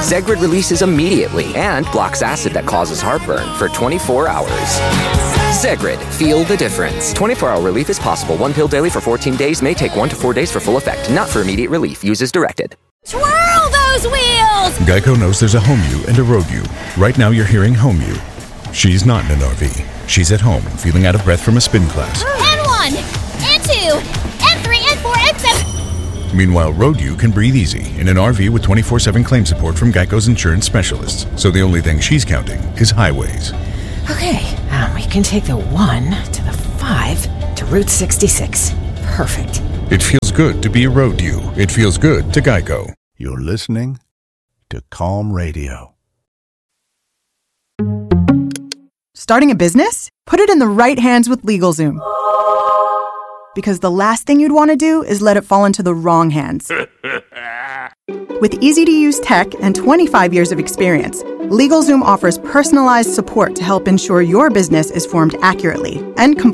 Zegrid releases immediately and blocks acid that causes heartburn for 24 hours. Zegrid, feel the difference. 24-hour relief is possible. One pill daily for 14 days may take 1 to 4 days for full effect. Not for immediate relief. Use as directed. Twirl those wheels! Geico knows there's a home you and a road you. Right now you're hearing home you. She's not in an RV. She's at home, feeling out of breath from a spin class. And 1, and 2, and 3, and 4, and 7. Meanwhile, road you can breathe easy in an RV with 24/7 claim support from Geico's insurance specialists. So the only thing she's counting is highways. Okay, we can take the 1 to the 5 to Route 66. Perfect. It feels good to be a road you. It feels good to Geico. You're listening to Calm Radio. Starting a business? Put it in the right hands with LegalZoom. Because the last thing you'd want to do is let it fall into the wrong hands. With easy-to-use tech and 25 years of experience, LegalZoom offers personalized support to help ensure your business is formed accurately and